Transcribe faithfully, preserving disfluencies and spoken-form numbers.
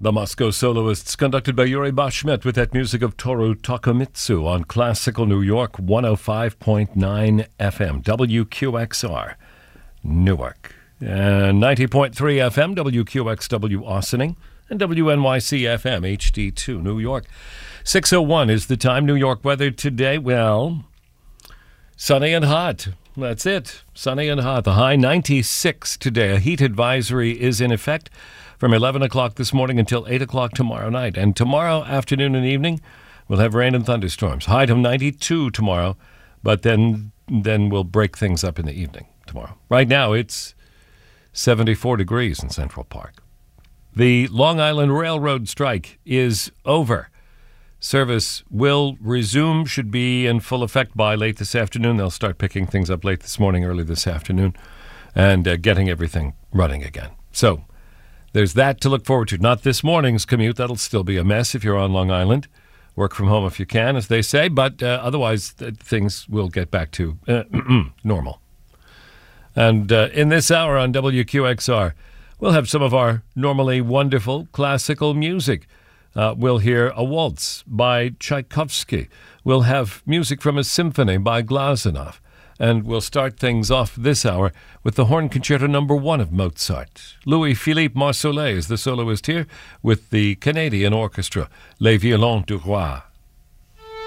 The Moscow Soloists, conducted by Yuri Bashmet, with that music of Toru Takemitsu on Classical New York, one oh five point nine F M, W Q X R, Newark, and ninety point three F M, W Q X W Austining, and W N Y C F M, H D two, New York. six oh one is the time. New York weather today, well, sunny and hot. That's it. Sunny and hot. The high ninety-six today. A heat advisory is in effect from eleven o'clock this morning until eight o'clock tomorrow night. And tomorrow afternoon and evening, we'll have rain and thunderstorms. High of ninety-two tomorrow, but then then we'll break things up in the evening tomorrow. Right now, it's seventy-four degrees in Central Park. The Long Island Railroad strike is over. Service will resume, should be in full effect by late this afternoon. They'll start picking things up late this morning, early this afternoon, and uh, getting everything running again. So there's that to look forward to. Not this morning's commute. That'll still be a mess if you're on Long Island. Work from home if you can, as they say, but uh, otherwise uh, things will get back to uh, normal. And uh, in this hour on W Q X R, we'll have some of our normally wonderful classical music. Uh, we'll hear a waltz by Tchaikovsky. We'll have music from a symphony by Glazunov. And we'll start things off this hour with the Horn Concerto Number One of Mozart. Louis-Philippe Marsollet is the soloist here with the Canadian Orchestra, Les Violons du Roi.